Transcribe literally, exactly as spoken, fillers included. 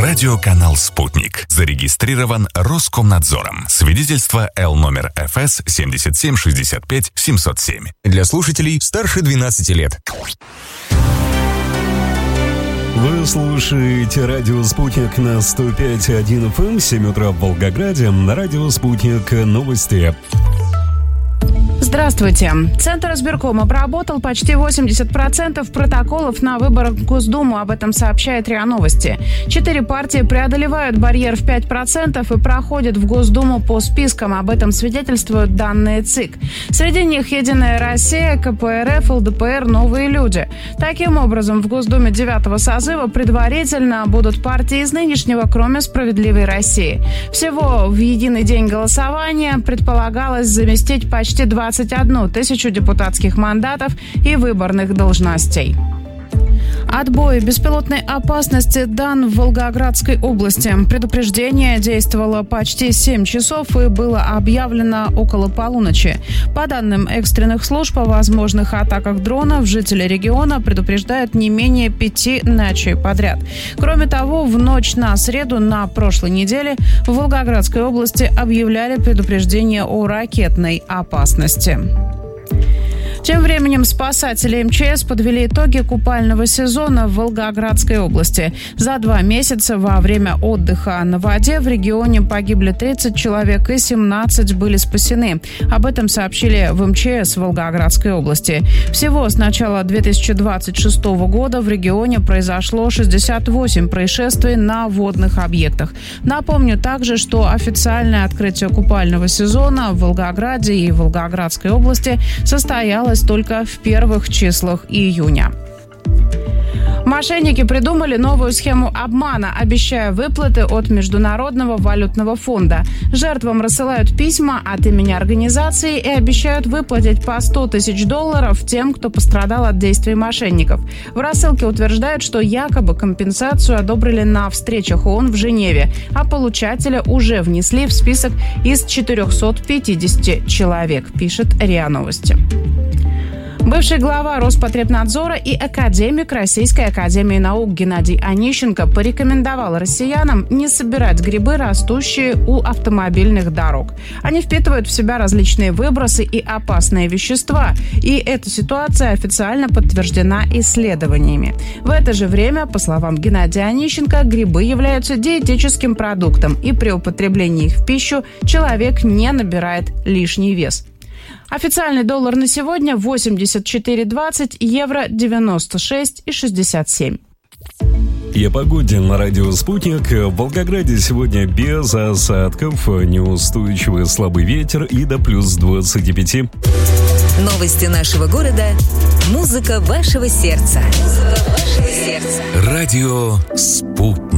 Радиоканал «Спутник». Зарегистрирован Роскомнадзором. Свидетельство Л номер эф эс семьдесят семь шестьдесят пять семьсот семь. Для слушателей старше двенадцати лет. Вы слушаете радио «Спутник» на сто пять и один эф эм, семь утра в Волгограде. На радио «Спутник» новости. Здравствуйте. Центр избиркома обработал почти восемьдесят процентов протоколов на выборах в Госдуму. Об этом сообщает РИА Новости. Четыре партии преодолевают барьер в пять процентов и проходят в Госдуму по спискам. Об этом свидетельствуют данные ЦИК. Среди них «Единая Россия», ка пэ эр эф, эл дэ пэ эр, «Новые люди». Таким образом, в Госдуме девятого созыва предварительно будут партии из нынешнего, кроме «Справедливой России». Всего в единый день голосования предполагалось заместить почти двадцать одну тысячу депутатских мандатов и выборных должностей. Отбой беспилотной опасности дан в Волгоградской области. Предупреждение действовало почти семь часов и было объявлено около полуночи. По данным экстренных служб, о возможных атаках дронов жители региона предупреждают не менее пяти ночей подряд. Кроме того, в ночь на среду на прошлой неделе в Волгоградской области объявляли предупреждение о ракетной опасности. Тем временем спасатели эм че эс подвели итоги купального сезона в Волгоградской области. За два месяца во время отдыха на воде в регионе погибли тридцать человек и семнадцать были спасены. Об этом сообщили в эм че эс Волгоградской области. Всего с начала две тысячи двадцать шестого года в регионе произошло шестьдесят восемь происшествий на водных объектах. Напомню также, что официальное открытие купального сезона в Волгограде и Волгоградской области состоялось только в первых числах июня. Мошенники придумали новую схему обмана, обещая выплаты от Международного валютного фонда. Жертвам рассылают письма от имени организации и обещают выплатить по сто тысяч долларов тем, кто пострадал от действий мошенников. В рассылке утверждают, что якобы компенсацию одобрили на встречах ООН в Женеве, а получателя уже внесли в список из четырехсот пятидесяти человек, пишет РИА Новости. Бывший глава Роспотребнадзора и академик Российской академии наук Геннадий Онищенко порекомендовал россиянам не собирать грибы, растущие у автомобильных дорог. Они впитывают в себя различные выбросы и опасные вещества. И эта ситуация официально подтверждена исследованиями. В это же время, по словам Геннадия Онищенко, грибы являются диетическим продуктом, и при употреблении их в пищу человек не набирает лишний вес. Официальный доллар на сегодня восемьдесят четыре двадцать, евро девяносто шесть шестьдесят семь. И о погоде на радио «Спутник». В Волгограде сегодня без осадков, неустойчивый слабый ветер и до плюс двадцати пяти. Новости нашего города. Музыка вашего сердца. Музыка вашего сердца. Радио «Спутник».